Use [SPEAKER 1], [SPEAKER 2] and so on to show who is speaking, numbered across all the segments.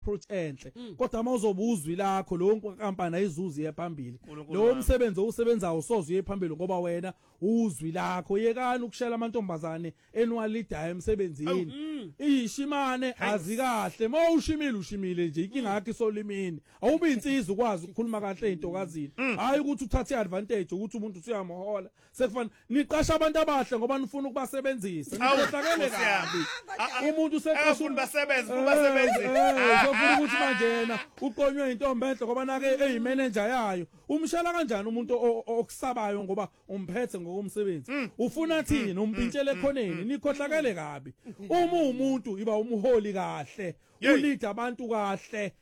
[SPEAKER 1] approach enhle kodwa mawuzobuzwi lakho lo nkampani ayizuzi ephambili lo umsebenzi osebenzayo soze uyephambili ngoba wena uzwi lakho yekani ukushela amantombazane enwalida emsebenzini ishimane azikahle mawushimile nje inkinga yakhe isolimini awubi insizwa ukwazi ukukhuluma kahle intokazini hayi ukuthi uthathe advantage ukuthi umuntu usiyamohola sekufana niqasha abantu abahle ngoba nifuna ukubasebenzisa nihlakele kabi umuntu useqasha
[SPEAKER 2] basebenzi
[SPEAKER 1] ufuna ukuthi manje yena uqonywe intombi enhle ngoba nake eyimanager yayo umshela kanjani umuntu okusabayo ngoba umphethe ngokomsebenzi ufuna thini umpintshele ekhoneni nikhohlakele kabi uma umuntu iba umholi kahle ulead abantu kahle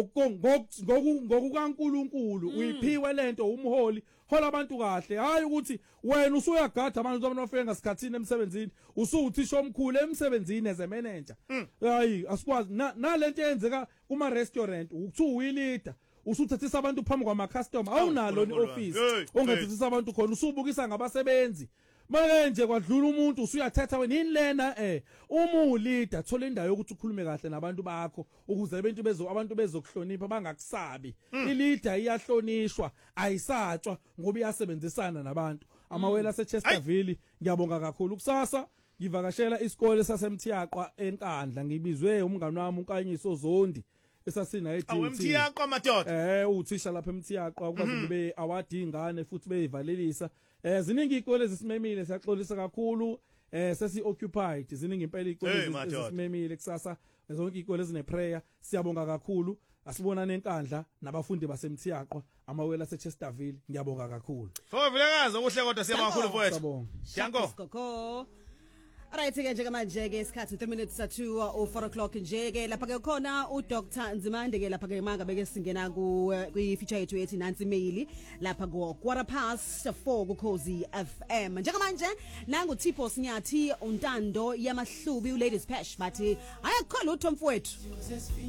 [SPEAKER 1] ngokukaNkulunkulu uyiphiwe lento umholi hola abantu kahle hayi ukuthi wena usuyagada abantu abafika ngasikhatsini emsebenzini usuthisha omkhulu emsebenzini as a manager hayi asikwazi nalento eyenzeka kuma restaurant ukuthi uyileader usuthathisa abantu phambi kwama customer awunalo ioffice ongathithisa abantu khona usubukisa ngabasebenzi manje kwadlula umuntu usuyathatha wena yini lena uma uleader thola indawo yokuthi ukhulume kahle nabantu bakho ukuze abantu bezokuhlonipha bangakusabi ileader iyahlonishwa ayisatshwa ngoba iyasebenzisana nabantu amawela aseChesterville ngiyabonga kakhulu kusasa ngivakashela isikole saseMthiyaqwa eNkandla ngibizwe umngani wami uNkanyiso Zondi esasina eDT
[SPEAKER 2] eMthiyaqwa madoda
[SPEAKER 1] uthisha lapha eMthiyaqwa kwazi kube award ingane futhi beyivalelisa ziningi ikole zisimemile siyaxolisa kakhulu sesi occupied ziningi impela ikole zisimemile kusasa zonke ikole ezine prayer siyabonga kakhulu asibonane eNkandla nabafundi baseMthiyaqwa amawela aseChesterville ngiyabonga kakhulu
[SPEAKER 2] Vilakazi okuhle kodwa siyabonga kakhulu mfowethu
[SPEAKER 3] Jango Alright ke nje manje ke isikhathi 3 minutes to 4 o'clock nje ke lapha ke khona uDr Nzimande ke lapha ke manga beke singena ku feature yethu ethi Nansi Mail lapha go 4:04 ku Khosi FM njengamanje nangu Tipo Sinyathi untando yamahlubi u Ladies Patch bathi ayakukhola uThomfowethu